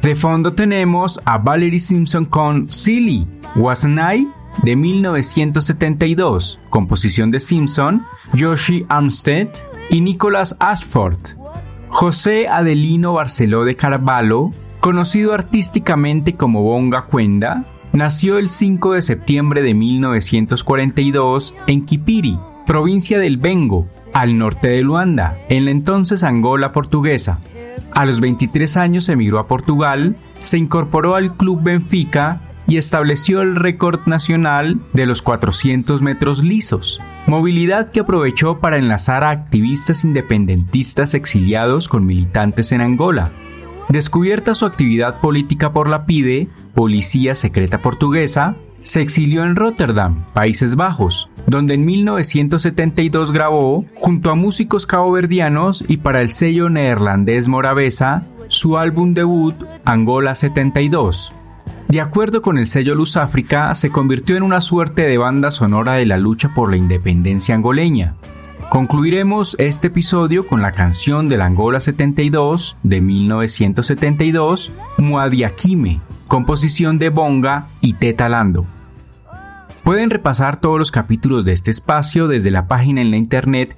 De fondo tenemos a Valerie Simpson con Silly, Wasn't I? De 1972, composición de Simpson, Josie Armstead y Nicholas Ashford. José Adelino Barceló de Carvalho, conocido artísticamente como Bonga Kwenda, nació el 5 de septiembre de 1942 en Kipiri, provincia del Bengo, al norte de Luanda, en la entonces Angola portuguesa. A los 23 años emigró a Portugal, se incorporó al Club Benfica y estableció el récord nacional de los 400 metros lisos, movilidad que aprovechó para enlazar a activistas independentistas exiliados con militantes en Angola. Descubierta su actividad política por la PIDE, Policía Secreta Portuguesa, se exilió en Rotterdam, Países Bajos, donde en 1972 grabó, junto a músicos caboverdianos y para el sello neerlandés Moravesa, su álbum debut Angola 72. De acuerdo con el sello Luz África, se convirtió en una suerte de banda sonora de la lucha por la independencia angoleña. Concluiremos este episodio con la canción del Angola 72 de 1972, Mwadiakime, composición de Bonga y Teta Lando. Pueden repasar todos los capítulos de este espacio desde la página en la internet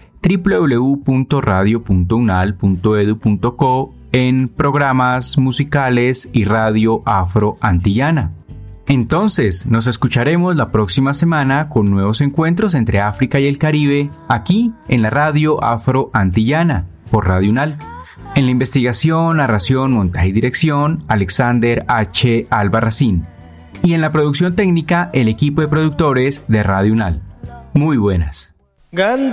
www.radio.unal.edu.co en programas musicales y radio afro-antillana. Entonces, nos escucharemos la próxima semana con nuevos encuentros entre África y el Caribe, aquí en la radio afro-antillana, por Radio UNAL. En la investigación, narración, montaje y dirección, Alexander H. Albarracín. Y en la producción técnica, el equipo de productores de Radio UNAL. Muy buenas.